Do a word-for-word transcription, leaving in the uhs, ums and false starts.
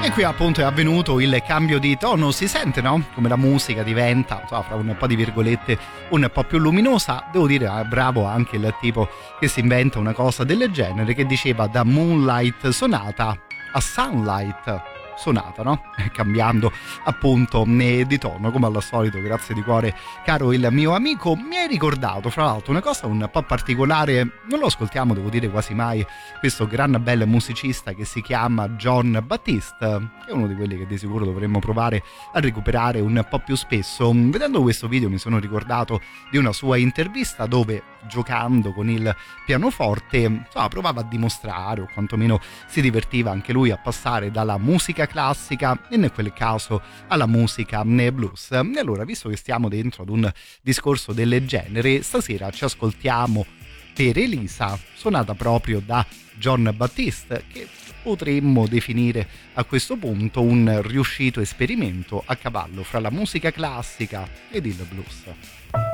E qui appunto è avvenuto il cambio di tono, si sente, no? Come la musica diventa, so, fra un po' di virgolette, un po' più luminosa. Devo dire, eh, bravo anche il tipo che si inventa una cosa del genere, che diceva da Moonlight Sonata a Sunlight Sonata, no? Cambiando appunto di tono, come al solito. Grazie di cuore, caro il mio amico. Mi hai ricordato fra l'altro una cosa un po' particolare, non lo ascoltiamo devo dire quasi mai, questo gran bel musicista che si chiama Jon Batiste, che è uno di quelli che di sicuro dovremmo provare a recuperare un po' più spesso. Vedendo questo video mi sono ricordato di una sua intervista dove, giocando con il pianoforte, insomma, provava a dimostrare, o quantomeno si divertiva anche lui a passare dalla musica classica, in quel caso alla musica blues. E allora, visto che stiamo dentro ad un discorso del genere, stasera ci ascoltiamo per Elisa, suonata proprio da Jon Batiste, che potremmo definire a questo punto un riuscito esperimento a cavallo fra la musica classica ed il blues.